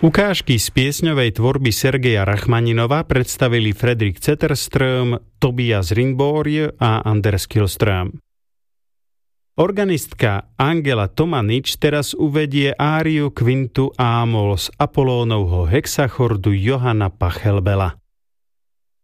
Ukážky z piesňovej tvorby Sergeja Rachmaninova predstavili Fredrik Zetterström, Tobias Ringborg a Anders Kihlström. Organistka Angela Tomanič teraz uvedie áriu kvintu A-moll z Apolónovho hexachordu Johanna Pachelbela.